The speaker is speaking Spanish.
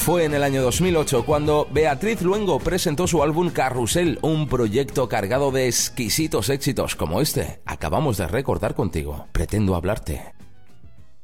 Fue en el año 2008 cuando Beatriz Luengo presentó su álbum Carrusel, un proyecto cargado de exquisitos éxitos como este. Acabamos de recordar contigo. Pretendo hablarte.